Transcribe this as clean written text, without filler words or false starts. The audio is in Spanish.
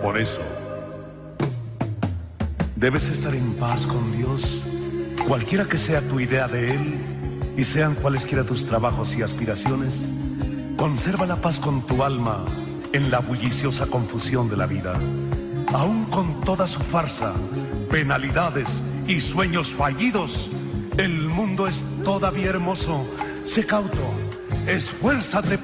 Por eso, debes estar en paz con Dios, cualquiera que sea tu idea de Él, y sean cualesquiera tus trabajos y aspiraciones. Conserva la paz con tu alma en la bulliciosa confusión de la vida. Aún con toda su farsa, penalidades y sueños fallidos, el mundo es todavía hermoso. Sé cauto, esfuérzate